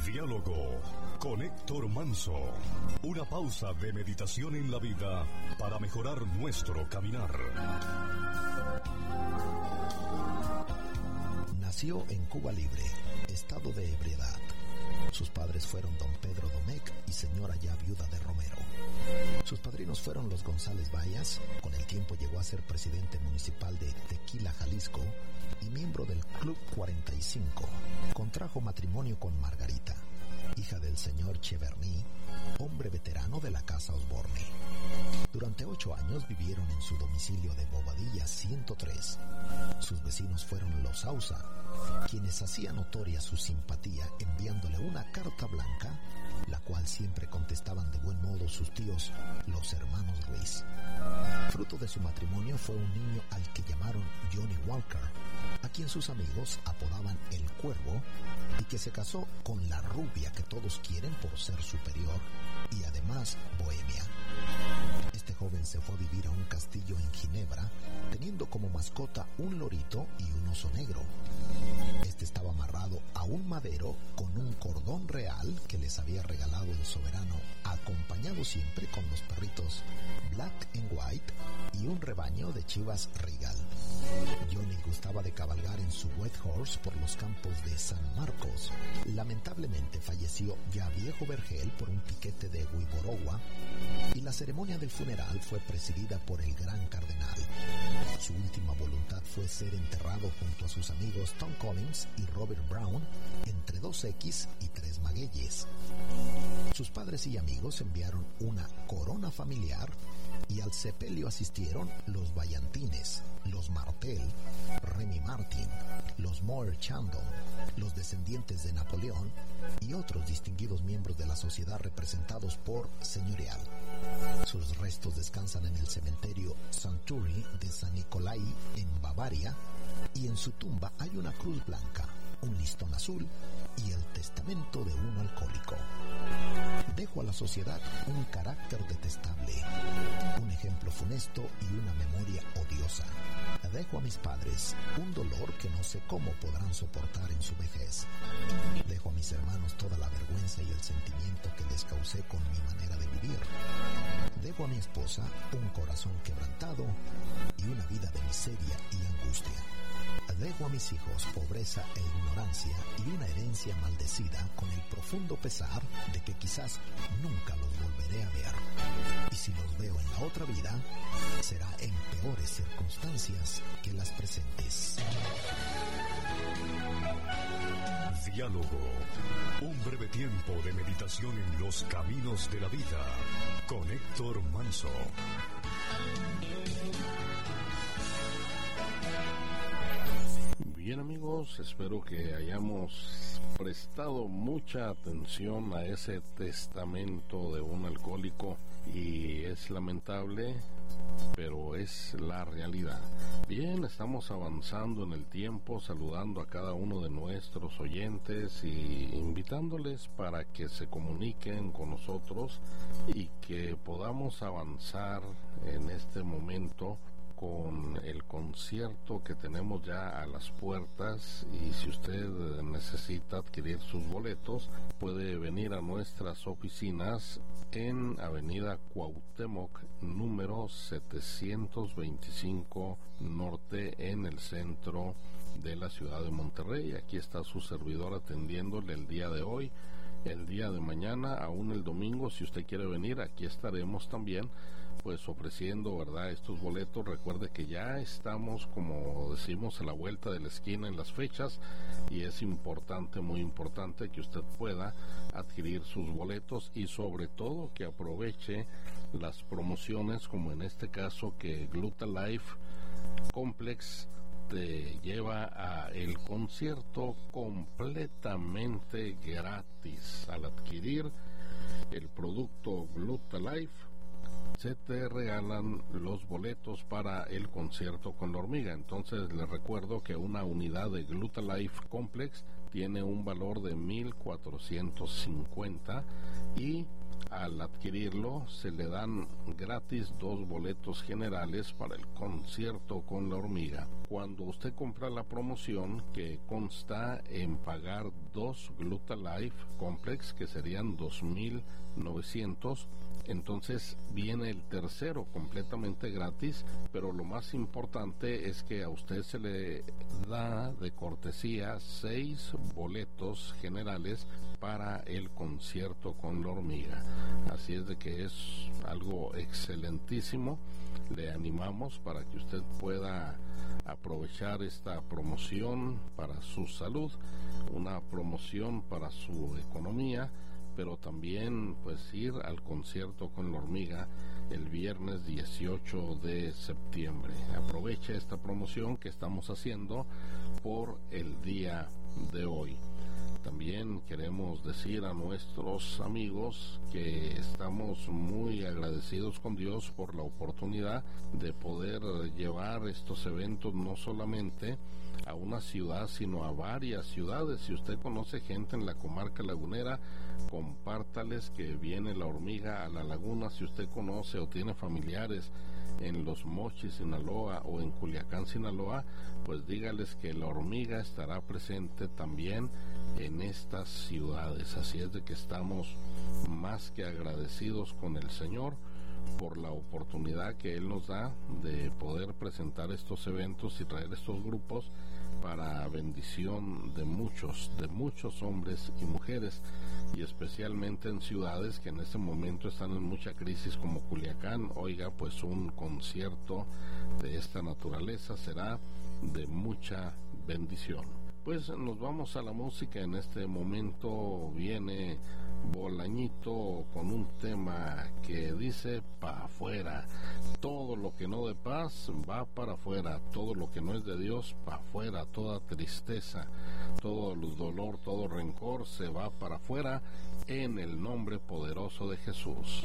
Diálogo con Héctor Manso. Una pausa de meditación en la vida para mejorar nuestro caminar. Nació en Cuba Libre, estado de ebriedad. Sus padres fueron don Pedro Domecq y señora ya viuda de Romero. Sus padrinos fueron los González Vallas. Con el tiempo llegó a ser presidente municipal de Tequila, Jalisco, y miembro del Club 45. Contrajo matrimonio con Margarita, hija del señor Cheverny, hombre veterano de la Casa Osborne. Durante 8 años vivieron en su domicilio de Bobadilla 103. Sus vecinos fueron los Ausa, quienes hacían notoria su simpatía enviándole una carta blanca, la cual siempre contestaban de buen modo sus tíos, los hermanos Ruiz. Fruto de su matrimonio fue un niño al que llamaron Johnny Walker, a quien sus amigos apodaban el Cuervo, y que se casó con la rubia que todos quieren por ser superior y además bohemia. Este joven se fue a vivir a un castillo en Ginebra, teniendo como mascota un lorito y un oso negro. Este estaba amarrado a un madero con un cordón real que les había regalado el soberano, acompañado siempre con los perritos Black and White y un rebaño de chivas Regal. Johnny gustaba de cabalgar en su White Horse por los campos de San Marcos. Lamentablemente falleció ya viejo vergel por un piquete de Huiborogua, y la ceremonia del funeral fue presidida por el gran cardenal. Su última voluntad fue ser enterrado junto a sus amigos Tom Collins y Robert Brown entre 2X y 3 magueyes. Sus padres y amigos enviaron una corona familiar y al sepelio asistieron los Vallantines, los Martel, Remy Martin, los Moore Chandon, los descendientes de Napoleón y otros distinguidos miembros de la sociedad representados por señorial. Sus restos descansan en el cementerio Santuri de San Nicolai en Bavaria, y en su tumba hay una cruz blanca, un listón azul y el testamento de un alcohólico. Dejo a la sociedad un carácter detestable, un ejemplo funesto y una memoria odiosa. Dejo a mis padres un dolor que no sé cómo podrán soportar en su vejez. Dejo a mis hermanos toda la vergüenza y el sentimiento que les causé con mi manera de vivir. Dejo a mi esposa un corazón quebrantado y una vida de miseria y angustia. Dejo a mis hijos pobreza e ignorancia y una herencia maldecida, con el profundo pesar de que quizás nunca los volveré a ver. Y si los veo en la otra vida, será en peores circunstancias que las presentes. Diálogo, un breve tiempo de meditación en los caminos de la vida, con Héctor Manso. Bien, amigos, espero que hayamos prestado mucha atención a ese testamento de un alcohólico, y es lamentable, pero es la realidad. Bien, estamos avanzando en el tiempo, saludando a cada uno de nuestros oyentes y invitándoles para que se comuniquen con nosotros y que podamos avanzar en este momento con el concierto que tenemos ya a las puertas. Y si usted necesita adquirir sus boletos, puede venir a nuestras oficinas en Avenida Cuauhtémoc, número 725 Norte, en el centro de la ciudad de Monterrey. Aquí está su servidor atendiéndole el día de hoy, el día de mañana, aún el domingo. Si usted quiere venir, aquí estaremos también, pues ofreciendo, ¿verdad?, estos boletos. Recuerde que ya estamos, como decimos, a la vuelta de la esquina en las fechas, y es importante, muy importante, que usted pueda adquirir sus boletos, y sobre todo que aproveche las promociones, como en este caso que Glutalife Complex te lleva a el concierto completamente gratis. Al adquirir el producto Glutalife, se te regalan los boletos para el concierto con la hormiga. Entonces les recuerdo que una unidad de Glutalife Complex tiene un valor de 1,450, y al adquirirlo se le dan gratis 2 boletos generales para el concierto con la hormiga. Cuando usted compra la promoción, que consta en pagar 2 Glutalife Complex, que serían 2,900. Entonces viene el tercero completamente gratis, pero lo más importante es que a usted se le da de cortesía 6 boletos generales para el concierto con la hormiga. Así es de que es algo excelentísimo. Le animamos para que usted pueda aprovechar esta promoción para su salud, una promoción para su economía, pero también pues ir al concierto con la hormiga el viernes 18 de septiembre. Aproveche esta promoción que estamos haciendo por el día de hoy. También queremos decir a nuestros amigos que estamos muy agradecidos con Dios por la oportunidad de poder llevar estos eventos no solamente a una ciudad, sino a varias ciudades. Si usted conoce gente en la comarca lagunera, compártales que viene la hormiga a la laguna. Si usted conoce o tiene familiares en Los Mochis, Sinaloa, o en Culiacán, Sinaloa, pues dígales que la hormiga estará presente también en estas ciudades. Así es de que estamos más que agradecidos con el Señor por la oportunidad que Él nos da de poder presentar estos eventos y traer estos grupos para bendición de muchos hombres y mujeres, y especialmente en ciudades que en este momento están en mucha crisis como Culiacán. Oiga, pues un concierto de esta naturaleza será de mucha bendición. Pues nos vamos a la música. En este momento viene Bolañito con un tema que dice pa' afuera. Todo lo que no de paz va para afuera, todo lo que no es de Dios para afuera, toda tristeza, todo dolor, todo rencor se va para afuera en el nombre poderoso de Jesús.